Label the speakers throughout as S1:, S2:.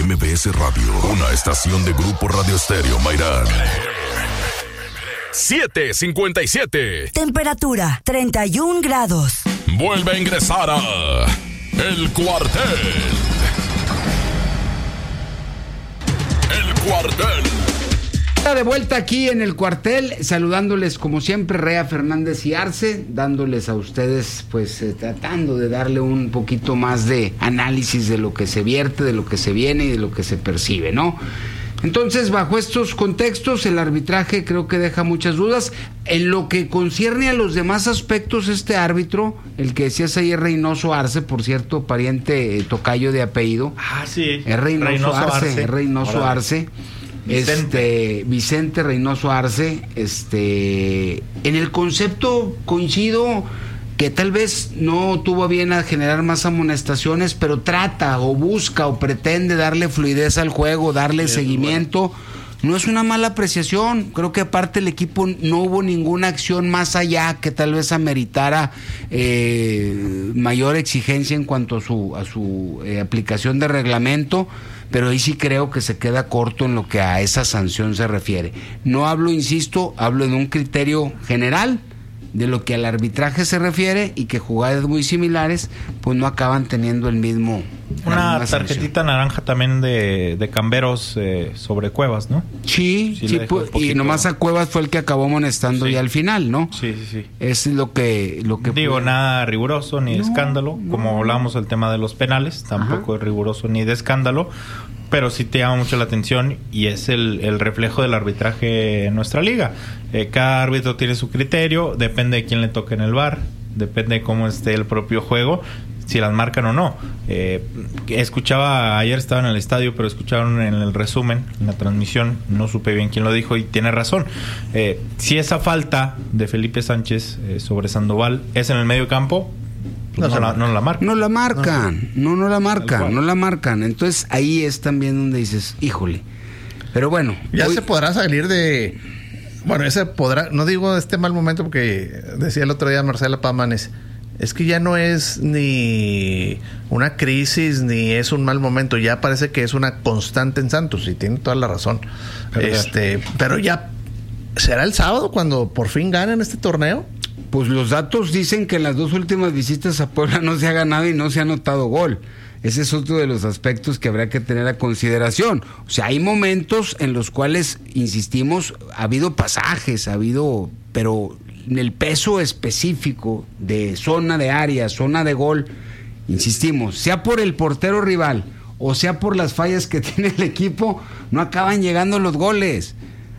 S1: MBS Radio, una estación de Grupo Radio Estéreo Mairán. 7:57.
S2: Temperatura 31 grados.
S1: Vuelve a ingresar a El Cuartel. El Cuartel.
S3: De vuelta aquí en El Cuartel, saludándoles como siempre, Rea Fernández y Arce, dándoles a ustedes, pues tratando de darle un poquito más de análisis de lo que se vierte, de lo que se viene y de lo que se percibe, ¿no? Entonces, bajo estos contextos, el arbitraje creo que deja muchas dudas. En lo que concierne a los demás aspectos, este árbitro, el que decías ayer, Reynoso Arce, por cierto, pariente tocayo de apellido.
S4: Ah, sí.
S3: Es Reynoso Arce. Vicente Reynoso Arce, en el concepto coincido que tal vez no tuvo bien a generar más amonestaciones, pero trata o busca o pretende darle fluidez al juego, darle seguimiento. Bueno. No es una mala apreciación. Creo que aparte el equipo no hubo ninguna acción más allá que tal vez ameritara mayor exigencia en cuanto a su aplicación de reglamento. Pero ahí sí creo que se queda corto en lo que a esa sanción se refiere. No hablo, insisto, hablo de un criterio general de lo que al arbitraje se refiere y que jugadas muy similares pues no acaban teniendo el mismo...
S4: Una tarjetita naranja también de Camberos sobre Cuevas, ¿no?
S3: Sí, y nomás a Cuevas fue el que acabó amonestando ya al final, ¿no?
S4: Sí.
S3: Es lo que
S4: digo, nada riguroso ni de escándalo, como hablábamos del tema de los penales, tampoco es riguroso ni de escándalo, pero sí te llama mucho la atención y es el reflejo del arbitraje en nuestra liga. Cada árbitro tiene su criterio, depende de quién le toque en el VAR, depende de cómo esté el propio juego, si las marcan o no. Escuchaba, ayer estaba en el estadio, pero escucharon en el resumen, en la transmisión, no supe bien quién lo dijo y tiene razón. Si esa falta de Felipe Sánchez sobre Sandoval es en el medio campo, pues no la marcan.
S3: No la marcan. Entonces ahí es también donde dices, híjole. Pero bueno.
S5: Ya se podrá salir de... Bueno, ese podrá... No digo este mal momento porque decía el otro día Marcela Pámanes, es que ya no es ni una crisis ni es un mal momento, ya parece que es una constante en Santos y tiene toda la razón. Pero ya ¿será el sábado cuando por fin ganen este torneo?
S3: Pues los datos dicen que en las 2 últimas visitas a Puebla no se ha ganado y no se ha anotado gol. Ese es otro de los aspectos que habrá que tener a consideración. O sea, hay momentos en los cuales, insistimos, ha habido pasajes, pero en el peso específico de zona de área, zona de gol, insistimos, sea por el portero rival o sea por las fallas que tiene el equipo, no acaban llegando los goles.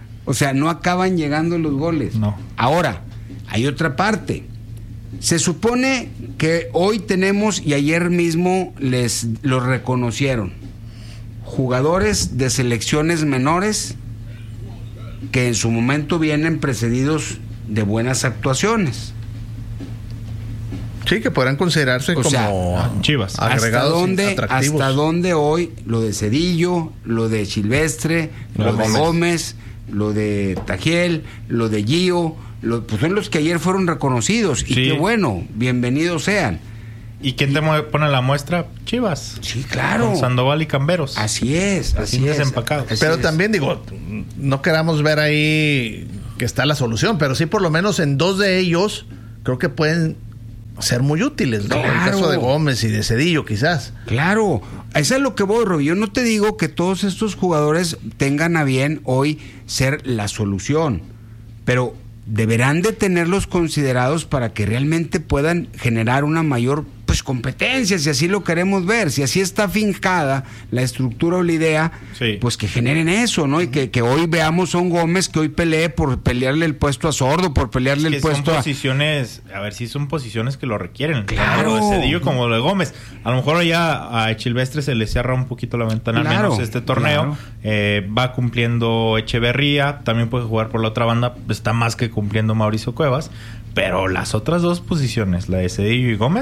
S3: No. Ahora, hay otra parte. Se supone que hoy tenemos, y ayer mismo los reconocieron, jugadores de selecciones menores que en su momento vienen precedidos de buenas actuaciones.
S5: Sí, que podrán considerarse como
S4: Chivas.
S5: Agregados atractivos.
S3: ¿Hasta dónde hoy lo de Cedillo, lo de Silvestre, lo de Gómez, lo de Tajiel, lo de Gio, pues son los que ayer fueron reconocidos? Y qué bueno, bienvenidos sean.
S4: ¿Y quién te pone la muestra? Chivas.
S3: Sí, claro.
S4: Con Sandoval y Camberos.
S3: Así es.
S4: Desempacados.
S5: Pero también digo, no queramos ver ahí que está la solución, pero sí por lo menos en 2 de ellos creo que pueden ser muy útiles, ¿no?
S3: Claro.
S5: El caso de Gómez y de Cedillo, quizás.
S3: Claro, eso es lo que voy, Rob. Yo no te digo que todos estos jugadores tengan a bien hoy ser la solución, pero deberán de tenerlos considerados para que realmente puedan generar una mayor competencia, si así lo queremos ver, si así está fincada la estructura o la idea, pues que generen eso, ¿no? Y que hoy veamos a un Gómez que hoy pelee por pelearle el puesto a Sordo, por pelearle el puesto
S4: son posiciones, a ver si son posiciones que lo requieren.
S3: Claro.
S4: Lo de Cedillo como lo de Gómez. A lo mejor ya a Silvestre se le cierra un poquito la ventana, al menos este torneo. Va cumpliendo Echeverría, también puede jugar por la otra banda, está más que cumpliendo Mauricio Cuevas, pero las otras 2 posiciones, la de Cedillo y Gómez,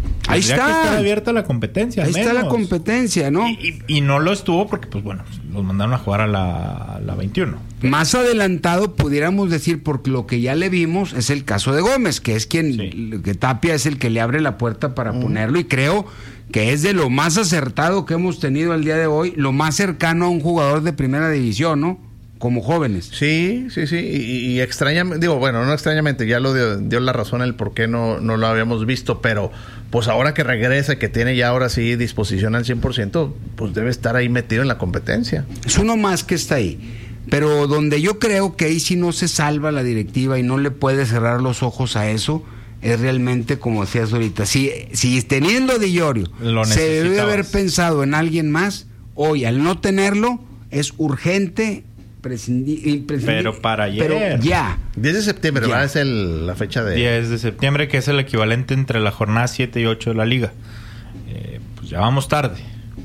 S3: Ahí
S4: Tendría
S3: está.
S4: que estar abierta la competencia.
S3: Ahí está la competencia, ¿no?
S4: Y no lo estuvo porque, pues bueno, los mandaron a jugar a la 21.
S3: Más adelantado pudiéramos decir, porque lo que ya le vimos es el caso de Gómez, que es quien,
S4: Sí.
S3: que Tapia es el que le abre la puerta para ponerlo, y creo que es de lo más acertado que hemos tenido al día de hoy, lo más cercano a un jugador de primera división, ¿no? Como jóvenes.
S5: Sí. Y extrañamente, digo, bueno, no extrañamente, ya lo dio la razón el por qué no lo habíamos visto, pero pues ahora que regresa, que tiene ya ahora sí disposición al 100%, pues debe estar ahí metido en la competencia.
S3: Es uno más que está ahí. Pero donde yo creo que ahí sí no se salva la directiva y no le puede cerrar los ojos a eso, es realmente, como decías ahorita, si teniendo Di Iorio se debe haber pensado en alguien más, hoy al no tenerlo es urgente imprescindible.
S4: Pero para ayer.
S3: Pero ya.
S5: 10 de septiembre,
S3: Ya.
S5: ¿verdad? Es la fecha de...
S4: 10 de septiembre, que es el equivalente entre la jornada 7 y 8 de la liga. Pues ya vamos tarde.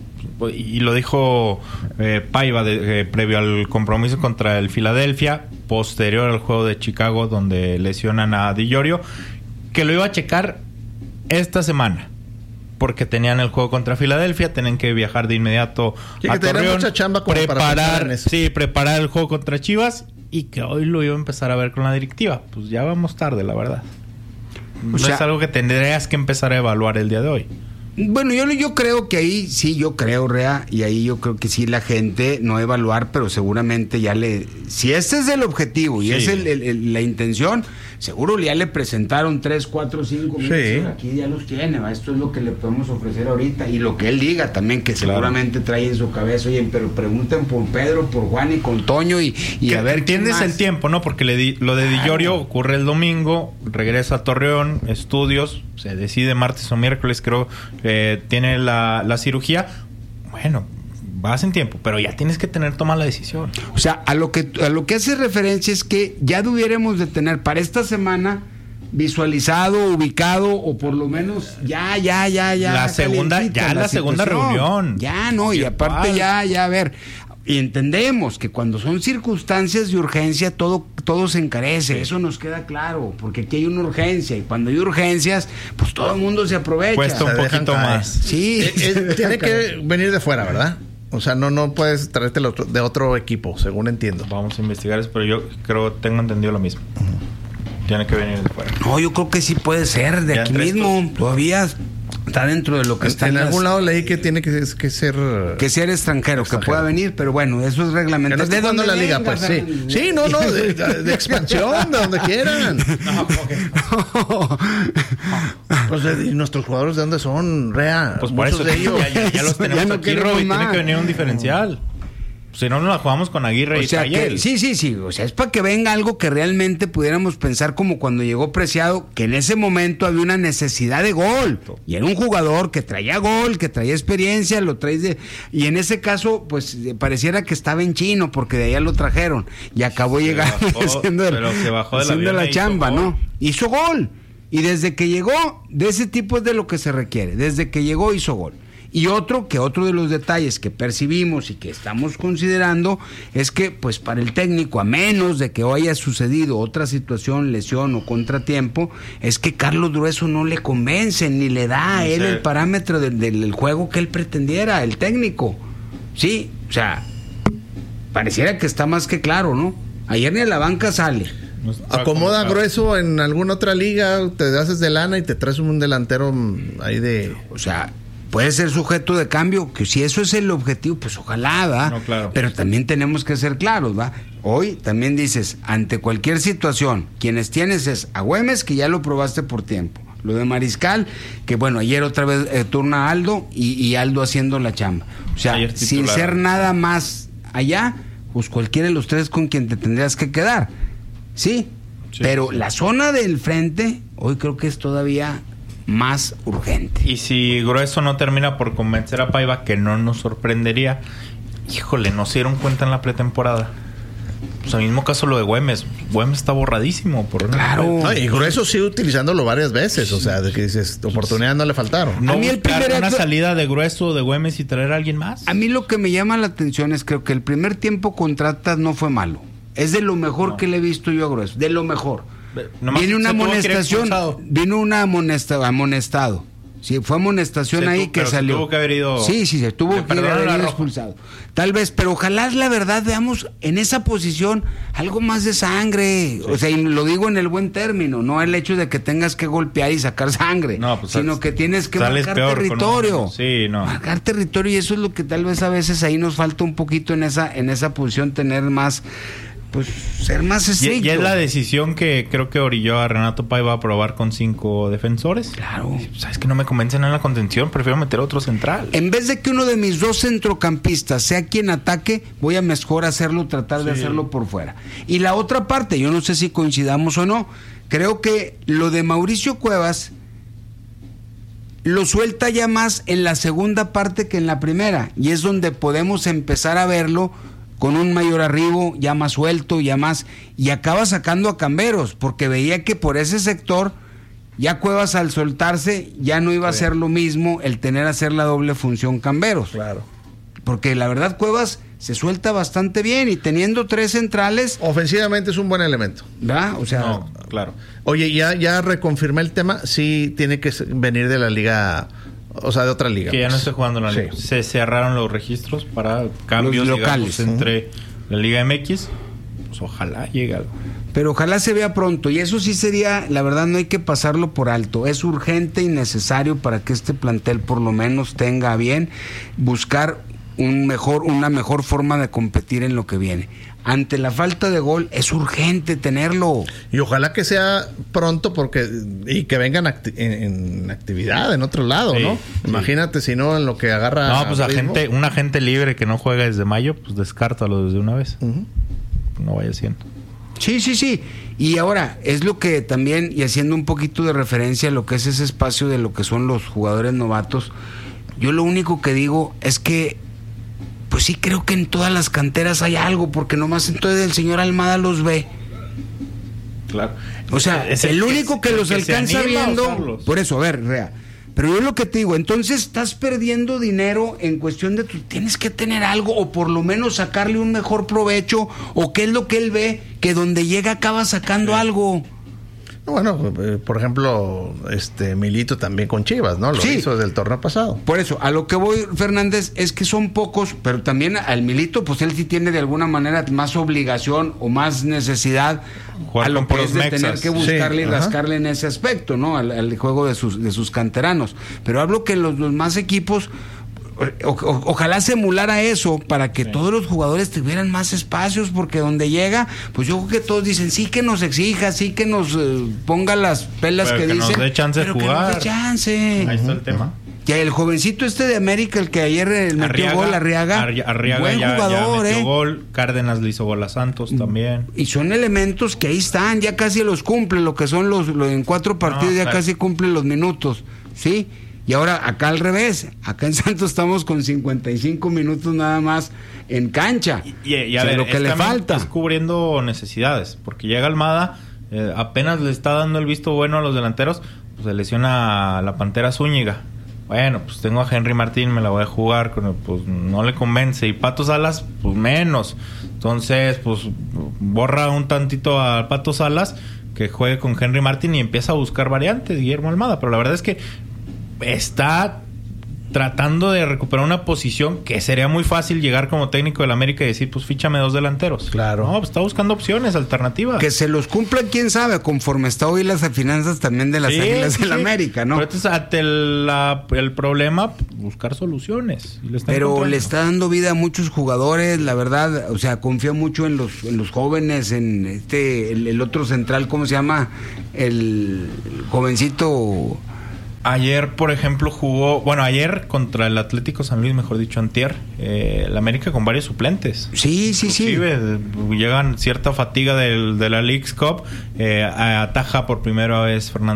S4: Y lo dijo Paiva previo al compromiso contra el Philadelphia, posterior al juego de Chicago, donde lesionan a Di Iorio, que lo iba a checar esta semana, porque tenían el juego contra Filadelfia, tienen que viajar de inmediato
S5: Sí,
S4: a
S5: que tenían
S4: Torreón,
S5: mucha chamba como para pensar en eso.
S4: preparar el juego contra Chivas, y que hoy lo iba a empezar a ver con la directiva. Pues ya vamos tarde, la verdad. No es algo que tendrías que empezar a evaluar el día de hoy.
S3: Bueno, yo creo que ahí sí, yo creo, Rea, y ahí yo creo que sí la gente no evaluar, pero seguramente ya si este es el objetivo y
S4: Sí.
S3: es la intención, seguro ya le presentaron 3, 4, 5
S5: Sí.
S3: minutos, aquí ya los tiene, ¿va? Esto es lo que le podemos ofrecer ahorita, y lo que él diga también, que
S4: Claro.
S3: seguramente trae en su cabeza, oye, pero pregunten por Pedro, por Juan y con Toño, y a ver quién
S4: entiendes
S3: más.
S4: el tiempo, ¿no? Porque lo de Di Iorio ocurre el domingo, regresa a Torreón, estudios, se decide martes o miércoles, creo, tiene la cirugía. Bueno, vas en tiempo, pero ya tienes que tomar la decisión.
S3: O sea, a lo que hace referencia es que ya debiéramos de tener para esta semana visualizado, ubicado, o por lo menos ya
S4: La segunda
S3: situación.
S4: reunión.
S3: Ya no, y aparte ya a ver, y entendemos que cuando son circunstancias de urgencia todo se encarece,
S4: Sí.
S3: eso nos queda claro, porque aquí hay una urgencia, y cuando hay urgencias, pues todo el mundo se aprovecha.
S4: Cuesta un
S5: Se dejan
S4: poquito
S5: caer.
S4: más.
S3: Sí.
S5: Tiene que venir de fuera, ¿verdad? O sea, no puedes traerte de otro equipo, según entiendo.
S4: Vamos a investigar eso, pero yo tengo entendido lo mismo. Tiene que venir de fuera.
S3: No, yo creo que sí puede ser de
S4: Ya
S3: aquí
S4: entre
S3: mismo,
S4: estos.
S3: todavía está dentro de lo que está
S5: En algún lado leí que tiene que ser...
S3: que sea extranjero, que pueda venir, pero bueno, eso es
S5: Que
S3: reglamento.
S5: no esté
S3: ¿De
S5: jugando
S3: dónde
S5: la liga,
S3: venga,
S5: pues sí.
S3: Fernando?
S5: Sí, de expansión, de donde quieran. Pues y nuestros jugadores, ¿de dónde son? Rea.
S4: Pues por
S5: muchos
S4: eso
S5: de ellos.
S4: ya los tenemos
S3: Ya no
S4: aquí,
S3: queremos
S4: Roby. Tiene
S3: más.
S4: que venir un diferencial. Si no, nos la jugamos con Aguirre
S3: O
S4: y
S3: sea que,
S4: Tayel.
S3: sí, o sea, es para que venga algo que realmente pudiéramos pensar como cuando llegó Preciado, que en ese momento había una necesidad de gol, y era un jugador que traía gol, que traía experiencia, lo traes y en ese caso, pues pareciera que estaba en chino, porque de allá lo trajeron, y acabó llegando
S4: pero se bajó del
S3: haciendo
S4: avión
S3: la
S4: e hizo
S3: chamba,
S4: gol.
S3: ¿no? Hizo gol, y desde que llegó, de ese tipo es de lo que se requiere, desde que llegó hizo gol. Y otro de los detalles que percibimos y que estamos considerando es que, pues, para el técnico, a menos de que haya sucedido otra situación, lesión o contratiempo, es que Carlos Grueso no le convence ni le da a él el parámetro del juego que él pretendiera, el técnico. Sí, o sea, pareciera que está más que claro, ¿no? Ayer ni a la banca sale.
S5: Acomoda Grueso en alguna otra liga, te haces de lana y te traes un delantero ahí de...
S3: O sea, puede ser sujeto de cambio, que si eso es el objetivo, pues ojalá, ¿va?
S4: No, claro.
S3: Pero también tenemos que ser claros, ¿va? Hoy también dices, ante cualquier situación, quienes tienes es a Güemes, que ya lo probaste por tiempo. Lo de Mariscal, que bueno, ayer otra vez turna a Aldo y Aldo haciendo la chamba. O sea,
S4: Ayer
S3: sin
S4: titular.
S3: ser nada más allá, pues cualquiera de los tres con quien te tendrías que quedar. Sí, pero la zona del frente, hoy creo que es todavía más urgente.
S4: Y si Grueso no termina por convencer a Paiva, que no nos sorprendería, híjole, no se dieron cuenta en la pretemporada. Pues al mismo caso lo de Güemes. Güemes está borradísimo.
S3: Claro.
S5: No, y Grueso sigue utilizándolo varias veces, o sea, de que dices, oportunidades no le faltaron.
S4: No
S3: A mí el
S4: buscar
S3: primer
S4: una
S3: acto-
S4: salida de Grueso, de Güemes y traer a alguien más.
S3: A mí lo que me llama la atención es creo que el primer tiempo con Tratas no fue malo. Es de lo mejor que le he visto yo a Grueso, de lo mejor.
S4: Nomás
S3: Viene una
S4: se tuvo que ir
S3: amonestación,
S4: expulsado.
S3: vino una amonestado. Sí, fue amonestación ahí que salió.
S4: Tuvo que haber ido.
S3: Sí, se tuvo que haber ido expulsado. Tal vez, pero ojalá la verdad veamos en esa posición algo más de sangre. Sí. O sea, y lo digo en el buen término, no el hecho de que tengas que golpear y sacar sangre, pues sino que tienes que marcar territorio.
S4: Sí, no.
S3: Marcar territorio, y eso es lo que tal vez a veces ahí nos falta un poquito en esa posición, tener más, pues ser más estricto.
S4: Y es la decisión que creo que orilló a Renato Paiva a probar con 5 defensores.
S3: Claro.
S4: Sabes que no me convencen en la contención, prefiero meter otro central.
S3: En vez de que uno de mis 2 centrocampistas sea quien ataque, voy a mejor tratar de hacerlo por fuera. Y la otra parte, yo no sé si coincidamos o no, creo que lo de Mauricio Cuevas lo suelta ya más en la segunda parte que en la primera, y es donde podemos empezar a verlo con un mayor arribo, ya más suelto, ya más, y acaba sacando a Camberos, porque veía que por ese sector, ya Cuevas al soltarse, ya no iba a ser lo mismo el hacer la doble función Camberos.
S5: Claro.
S3: Porque la verdad Cuevas se suelta bastante bien, y teniendo 3 centrales...
S5: Ofensivamente es un buen elemento.
S3: ¿Verdad? O sea...
S4: No, claro.
S5: Oye, ya reconfirmé el tema, sí tiene que venir de la liga... O sea, de otra liga.
S4: Que ya no esté jugando en la liga. Se cerraron los registros para cambios locales entre la Liga MX. Pues ojalá llegue algo.
S3: Pero ojalá se vea pronto. Y eso sí sería, la verdad, no hay que pasarlo por alto. Es urgente y necesario para que este plantel por lo menos tenga bien buscar una mejor forma de competir en lo que viene. Ante la falta de gol es urgente tenerlo.
S5: Y ojalá que sea pronto, y que vengan en actividad en otro lado, ¿no? Imagínate si no en lo que agarra.
S4: No, pues un agente libre que no juega desde mayo, pues descártalo desde una vez. No vaya siendo.
S3: Sí. Y ahora, es lo que también, y haciendo un poquito de referencia a lo que es ese espacio de lo que son los jugadores novatos, yo lo único que digo es que pues sí creo que en todas las canteras hay algo, porque nomás entonces el señor Almada los ve.
S4: Claro.
S3: O sea, el único que los alcanza viendo... Por eso, a ver, Rea, pero yo lo que te digo, entonces estás perdiendo dinero en cuestión de... Tienes que tener algo, o por lo menos sacarle un mejor provecho, o qué es lo que él ve, que donde llega acaba sacando algo.
S5: Bueno, por ejemplo, Milito también con Chivas, ¿no? Lo hizo desde el torneo pasado.
S3: Por eso, a lo que voy, Fernández, es que son pocos, pero también al Milito, pues él sí tiene de alguna manera más obligación o más necesidad
S4: jugar
S3: a lo que es de
S4: mexas.
S3: tener que buscarle y rascarle en ese aspecto, ¿no? Al juego de sus canteranos. Pero hablo que los más equipos... Ojalá se emulara eso para que todos los jugadores tuvieran más espacios, porque donde llega, pues yo creo que todos dicen sí que nos exija, sí que nos ponga las pelas que dicen,
S4: nos dé chance de jugar.
S3: Que nos dé chance.
S4: Ahí está el tema.
S3: Ya el jovencito de América, el que ayer metió gol, Arriaga buen jugador,
S4: ya metió gol. Cárdenas le hizo gol a Santos también.
S3: Y son elementos que ahí están, ya casi los cumple, lo que son los en 4 partidos ya casi cumplen los minutos, ¿sí? Y ahora acá al revés, acá en Santos estamos con 55 minutos nada más en cancha.
S4: Y a ver,
S3: lo que le falta
S4: es cubriendo necesidades, porque llega Almada, apenas le está dando el visto bueno a los delanteros, pues se lesiona a la Pantera Zúñiga. Bueno, pues tengo a Henry Martín, me la voy a jugar, pues no le convence. Y Pato Salas, pues menos. Entonces, pues borra un tantito a Pato Salas, que juegue con Henry Martín, y empieza a buscar variantes, Guillermo Almada. Pero la verdad es que está tratando de recuperar una posición que sería muy fácil llegar como técnico del América y decir, pues fíchame 2 delanteros.
S5: Claro.
S4: No, pues está buscando opciones, alternativas.
S3: Que se los cumplan, quién sabe, conforme está hoy las finanzas también de las Águilas del América, ¿no?
S4: Pero entonces, ante el problema, buscar soluciones.
S3: Pero le está dando vida a muchos jugadores, la verdad, o sea, confía mucho en los jóvenes, en el otro central, ¿cómo se llama? El jovencito...
S4: Ayer, por ejemplo, ayer contra el Atlético San Luis, mejor dicho, antier, el América con varios suplentes.
S3: Sí.
S4: Llegan cierta fatiga de la Leagues Cup, ataja por primera vez Fernando